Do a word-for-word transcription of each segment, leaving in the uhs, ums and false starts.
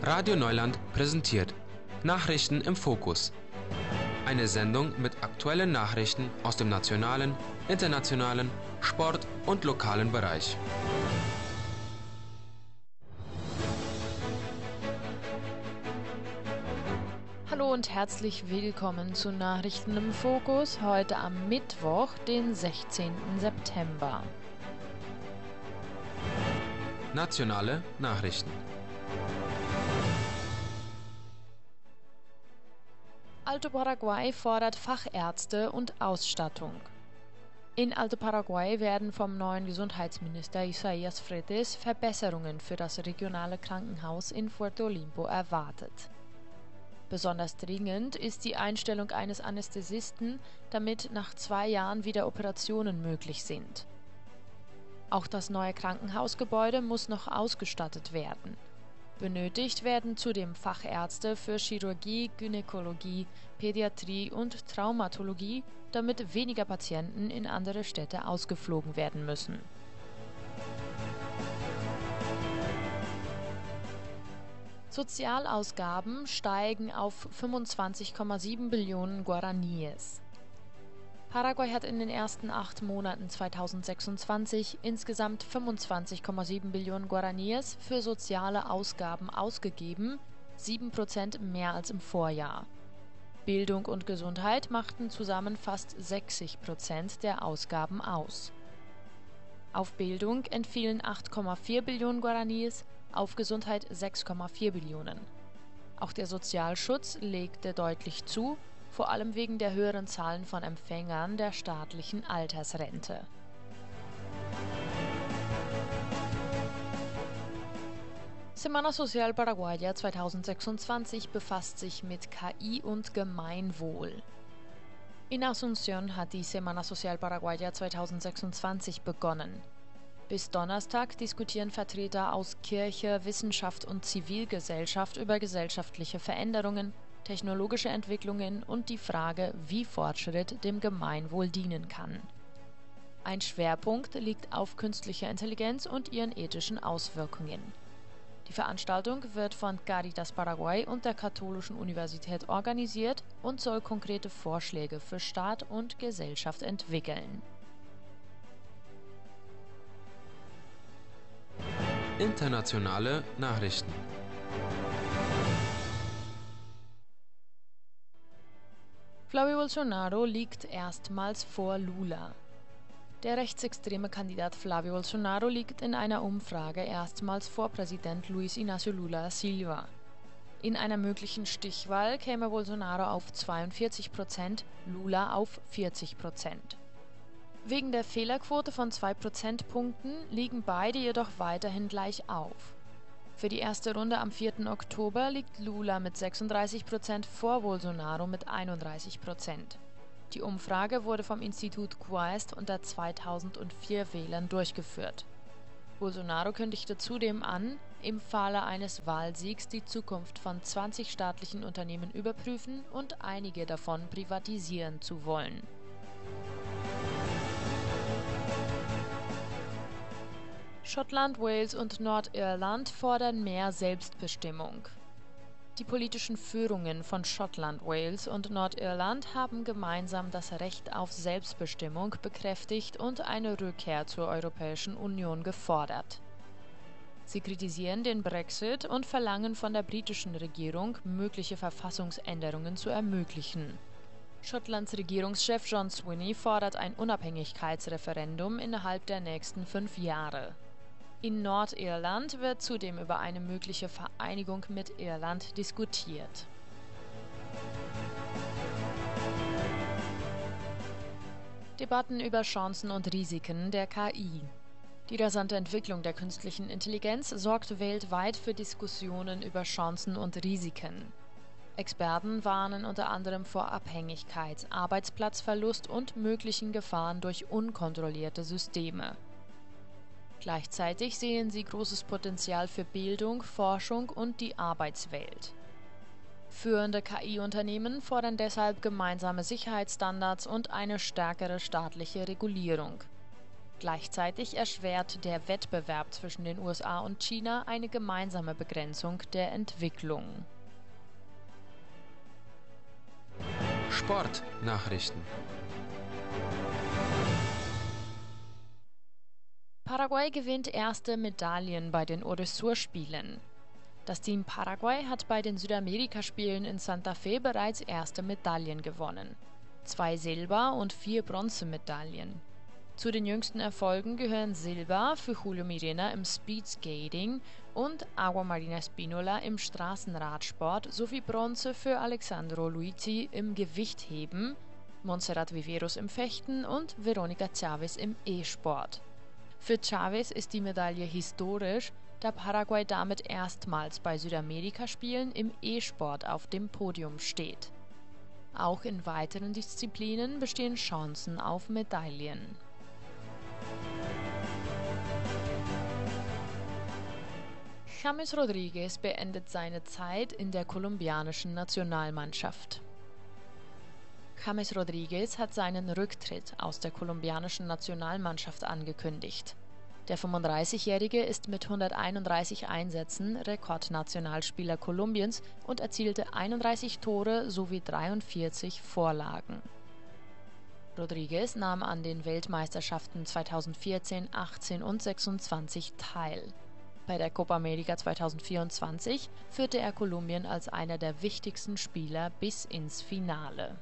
Radio Neuland präsentiert Nachrichten im Fokus. Eine Sendung mit aktuellen Nachrichten aus dem nationalen, internationalen, Sport- und lokalen Bereich. Hallo und herzlich willkommen zu Nachrichten im Fokus, heute am Mittwoch, den sechzehnten September. Nationale Nachrichten. Alto Paraguay fordert Fachärzte und Ausstattung. In Alto Paraguay werden vom neuen Gesundheitsminister Isaías Fretes Verbesserungen für das regionale Krankenhaus in Puerto Limpo erwartet. Besonders dringend ist die Einstellung eines Anästhesisten, damit nach zwei Jahren wieder Operationen möglich sind. Auch das neue Krankenhausgebäude muss noch ausgestattet werden. Benötigt werden zudem Fachärzte für Chirurgie, Gynäkologie, Pädiatrie und Traumatologie, damit weniger Patienten in andere Städte ausgeflogen werden müssen. Sozialausgaben steigen auf fünfundzwanzig Komma sieben Billionen Guaraníes. Paraguay hat in den ersten acht Monaten zweitausendsechsundzwanzig insgesamt fünfundzwanzig Komma sieben Billionen Guaraníes für soziale Ausgaben ausgegeben, sieben Prozent mehr als im Vorjahr. Bildung und Gesundheit machten zusammen fast sechzig Prozent der Ausgaben aus. Auf Bildung entfielen acht Komma vier Billionen Guaraníes, auf Gesundheit sechs Komma vier Billionen. Auch der Sozialschutz legte deutlich zu, vor allem wegen der höheren Zahlen von Empfängern der staatlichen Altersrente. Semana Social Paraguaya zweitausendsechsundzwanzig befasst sich mit K I und Gemeinwohl. In Asunción hat die Semana Social Paraguaya zweitausendsechsundzwanzig begonnen. Bis Donnerstag diskutieren Vertreter aus Kirche, Wissenschaft und Zivilgesellschaft über gesellschaftliche Veränderungen, technologische Entwicklungen und die Frage, wie Fortschritt dem Gemeinwohl dienen kann. Ein Schwerpunkt liegt auf künstlicher Intelligenz und ihren ethischen Auswirkungen. Die Veranstaltung wird von Caritas Paraguay und der Katholischen Universität organisiert und soll konkrete Vorschläge für Staat und Gesellschaft entwickeln. Internationale Nachrichten. Flavio Bolsonaro liegt erstmals vor Lula. Der rechtsextreme Kandidat Flavio Bolsonaro liegt in einer Umfrage erstmals vor Präsident Luiz Inácio Lula da Silva. In einer möglichen Stichwahl käme Bolsonaro auf zweiundvierzig Prozent, Lula auf vierzig Prozent. Wegen der Fehlerquote von zwei Prozentpunkten liegen beide jedoch weiterhin gleich auf. Für die erste Runde am vierten Oktober liegt Lula mit sechsunddreißig Prozent vor Bolsonaro mit einunddreißig Prozent. Die Umfrage wurde vom Institut Quaest unter zweitausendvier Wählern durchgeführt. Bolsonaro kündigte zudem an, im Falle eines Wahlsiegs die Zukunft von zwanzig staatlichen Unternehmen überprüfen und einige davon privatisieren zu wollen. Schottland, Wales und Nordirland fordern mehr Selbstbestimmung. Die politischen Führungen von Schottland, Wales und Nordirland haben gemeinsam das Recht auf Selbstbestimmung bekräftigt und eine Rückkehr zur Europäischen Union gefordert. Sie kritisieren den Brexit und verlangen von der britischen Regierung, mögliche Verfassungsänderungen zu ermöglichen. Schottlands Regierungschef John Swinney fordert ein Unabhängigkeitsreferendum innerhalb der nächsten fünf Jahre. In Nordirland wird zudem über eine mögliche Vereinigung mit Irland diskutiert. Debatten über Chancen und Risiken der K I. Die rasante Entwicklung der künstlichen Intelligenz sorgt weltweit für Diskussionen über Chancen und Risiken. Experten warnen unter anderem vor Abhängigkeit, Arbeitsplatzverlust und möglichen Gefahren durch unkontrollierte Systeme. Gleichzeitig sehen sie großes Potenzial für Bildung, Forschung und die Arbeitswelt. Führende K I-Unternehmen fordern deshalb gemeinsame Sicherheitsstandards und eine stärkere staatliche Regulierung. Gleichzeitig erschwert der Wettbewerb zwischen den U S A und China eine gemeinsame Begrenzung der Entwicklung. Sportnachrichten. Paraguay gewinnt erste Medaillen bei den Odessur-Spielen. Das Team Paraguay hat bei den Südamerikaspielen in Santa Fe bereits erste Medaillen gewonnen. Zwei Silber- und vier Bronzemedaillen. Zu den jüngsten Erfolgen gehören Silber für Julio Mirena im Speedskating und Agua Marina Espinola im Straßenradsport sowie Bronze für Alexandro Luizzi im Gewichtheben, Montserrat Viveros im Fechten und Veronica Chavez im E-Sport. Für Chavez ist die Medaille historisch, da Paraguay damit erstmals bei Südamerikaspielen im E-Sport auf dem Podium steht. Auch in weiteren Disziplinen bestehen Chancen auf Medaillen. James Rodriguez beendet seine Zeit in der kolumbianischen Nationalmannschaft. James Rodriguez hat seinen Rücktritt aus der kolumbianischen Nationalmannschaft angekündigt. Der fünfunddreißigjährige ist mit hunderteinunddreißig Einsätzen Rekordnationalspieler Kolumbiens und erzielte einunddreißig Tore sowie dreiundvierzig Vorlagen. Rodriguez nahm an den Weltmeisterschaften zweitausendvierzehn, achtzehn und sechsundzwanzig teil. Bei der Copa América zweitausendvierundzwanzig führte er Kolumbien als einer der wichtigsten Spieler bis ins Finale.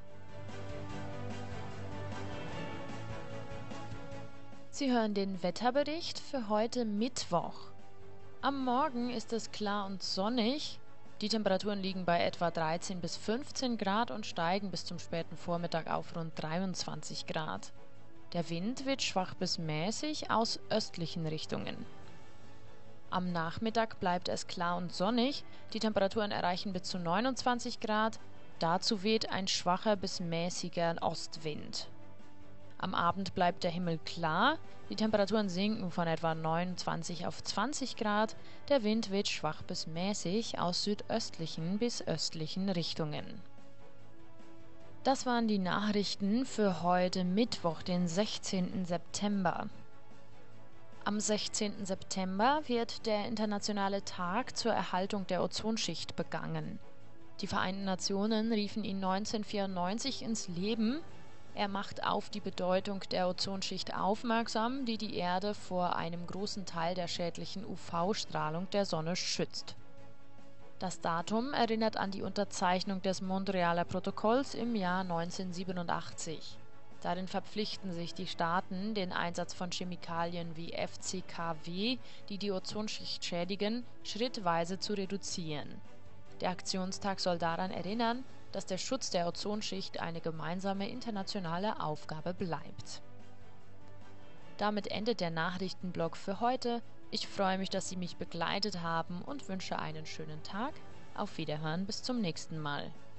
Sie hören den Wetterbericht für heute Mittwoch. Am Morgen ist es klar und sonnig. Die Temperaturen liegen bei etwa dreizehn bis fünfzehn Grad und steigen bis zum späten Vormittag auf rund dreiundzwanzig Grad. Der Wind wird schwach bis mäßig aus östlichen Richtungen. Am Nachmittag bleibt es klar und sonnig. Die Temperaturen erreichen bis zu neunundzwanzig Grad. Dazu weht ein schwacher bis mäßiger Ostwind. Am Abend bleibt der Himmel klar, die Temperaturen sinken von etwa neunundzwanzig auf zwanzig Grad, der Wind weht schwach bis mäßig aus südöstlichen bis östlichen Richtungen. Das waren die Nachrichten für heute Mittwoch, den sechzehnten September. Am sechzehnten September wird der Internationale Tag zur Erhaltung der Ozonschicht begangen. Die Vereinten Nationen riefen ihn neunzehnhundertvierundneunzig ins Leben. Er macht auf die Bedeutung der Ozonschicht aufmerksam, die die Erde vor einem großen Teil der schädlichen U V-Strahlung der Sonne schützt. Das Datum erinnert an die Unterzeichnung des Montrealer Protokolls im Jahr neunzehnhundertsiebenundachtzig. Darin verpflichten sich die Staaten, den Einsatz von Chemikalien wie F C K W, die die Ozonschicht schädigen, schrittweise zu reduzieren. Der Aktionstag soll daran erinnern, dass der Schutz der Ozonschicht eine gemeinsame internationale Aufgabe bleibt. Damit endet der Nachrichtenblock für heute. Ich freue mich, dass Sie mich begleitet haben und wünsche einen schönen Tag. Auf Wiederhören, bis zum nächsten Mal.